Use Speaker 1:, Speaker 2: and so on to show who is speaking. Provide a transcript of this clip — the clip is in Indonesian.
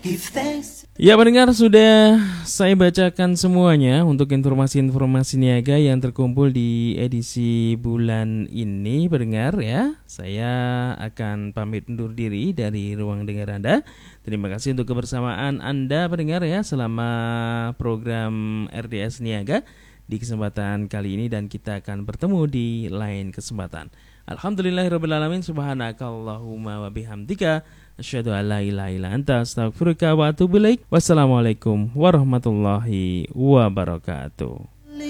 Speaker 1: Ya pendengar, sudah saya bacakan semuanya untuk informasi-informasi niaga yang terkumpul di edisi bulan ini pendengar ya. Saya akan pamit undur diri dari ruang dengar Anda. Terima kasih untuk kebersamaan Anda pendengar ya selama program RDS Niaga di kesempatan kali ini, dan kita akan bertemu di lain kesempatan. Alhamdulillahirrabbilalamin, subhanakallahumma wa bihamdika asyhadu an la ilaha illa anta astaghfiruka wa atubu ilaik. Wassalamualaikum warahmatullahi wabarakatuh.